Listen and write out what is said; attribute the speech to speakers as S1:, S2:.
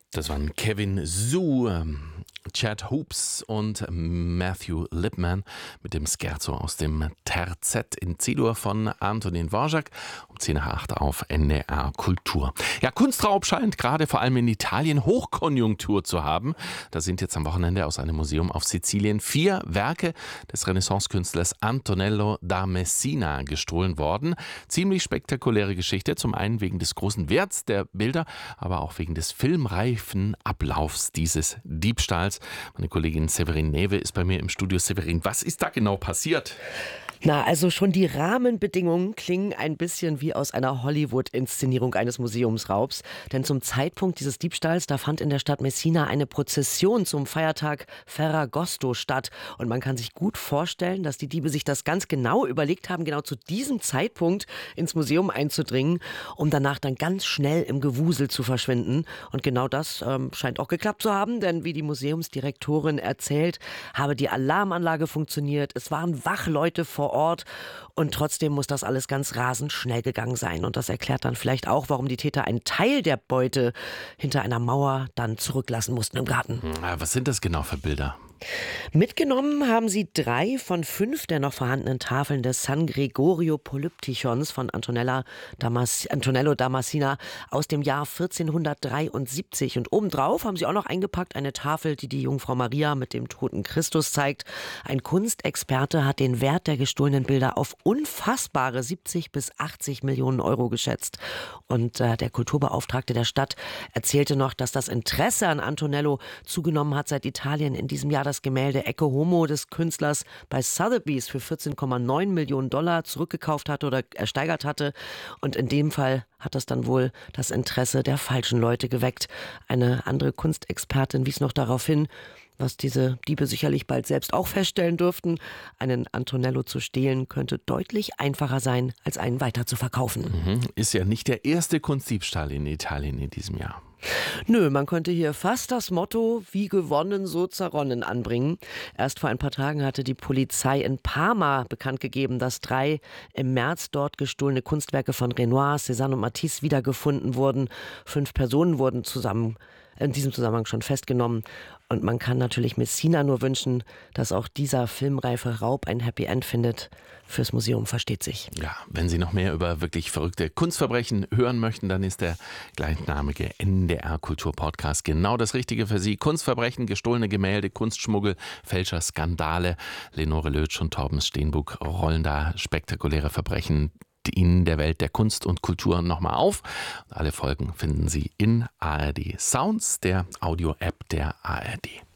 S1: Das waren Kevin Su, Chad Hoops und Matthew Lipman mit dem Scherzo aus dem Terzett in C-Dur von Antonin Dvorak um 10 nach 8 auf NDR Kultur. Ja, Kunstraub scheint gerade vor allem in Italien Hochkonjunktur zu haben. Da sind jetzt am Wochenende aus einem Museum auf Sizilien 4 Werke des Renaissance-Künstlers Antonello da Messina gestohlen worden. Ziemlich spektakuläre Geschichte, zum einen wegen des großen Werts der Bilder, aber auch wegen des filmreifen Ablaufs dieses Diebstahls. Meine Kollegin Severin Newe ist bei mir im Studio. Severin, was ist da genau passiert?
S2: Na, also schon die Rahmenbedingungen klingen ein bisschen wie aus einer Hollywood-Inszenierung eines Museumsraubs. Denn zum Zeitpunkt dieses Diebstahls, da fand in der Stadt Messina eine Prozession zum Feiertag Ferragosto statt. Und man kann sich gut vorstellen, dass die Diebe sich das ganz genau überlegt haben, genau zu diesem Zeitpunkt ins Museum einzudringen, um danach dann ganz schnell im Gewusel zu verschwinden. Und genau das scheint auch geklappt zu haben, denn wie die Museumsdirektorin erzählt, habe die Alarmanlage funktioniert. Es waren Wachleute vor Ort und trotzdem muss das alles ganz rasend schnell gegangen sein. Und das erklärt dann vielleicht auch, warum die Täter einen Teil der Beute hinter einer Mauer dann zurücklassen mussten im Garten.
S1: Was sind das genau für Bilder?
S2: Mitgenommen haben sie 3 von 5 der noch vorhandenen Tafeln des San Gregorio Polyptychons von Antonello da Messina aus dem Jahr 1473. Und obendrauf haben sie auch noch eingepackt eine Tafel, die die Jungfrau Maria mit dem toten Christus zeigt. Ein Kunstexperte hat den Wert der gestohlenen Bilder auf unfassbare 70 bis 80 Millionen Euro geschätzt. Und der Kulturbeauftragte der Stadt erzählte noch, dass das Interesse an Antonello zugenommen hat, seit Italien in diesem Jahr das Gemälde Ecce Homo des Künstlers bei Sotheby's für 14,9 Millionen Dollar zurückgekauft hatte oder ersteigert hatte. Und in dem Fall hat das dann wohl das Interesse der falschen Leute geweckt. Eine andere Kunstexpertin wies noch darauf hin, was diese Diebe sicherlich bald selbst auch feststellen dürften. Einen Antonello zu stehlen könnte deutlich einfacher sein, als einen weiter zu verkaufen.
S1: Ist ja nicht der erste Kunstdiebstahl in Italien in diesem Jahr.
S2: Nö, man könnte hier fast das Motto wie gewonnen, so zerronnen anbringen. Erst vor ein paar Tagen hatte die Polizei in Parma bekannt gegeben, dass 3 im März dort gestohlene Kunstwerke von Renoir, Cézanne und Matisse wiedergefunden wurden. 5 Personen wurden in diesem Zusammenhang schon festgenommen. Und man kann natürlich Messina nur wünschen, dass auch dieser filmreife Raub ein Happy End findet. Fürs Museum versteht sich.
S1: Ja, wenn Sie noch mehr über wirklich verrückte Kunstverbrechen hören möchten, dann ist der gleichnamige NDR Kultur Podcast genau das Richtige für Sie. Kunstverbrechen, gestohlene Gemälde, Kunstschmuggel, Fälscher, Skandale. Lenore Lötsch und Torben Steenbuck rollen da spektakuläre Verbrechen in der Welt der Kunst und Kultur nochmal auf. Alle Folgen finden Sie in ARD Sounds, der Audio-App der ARD.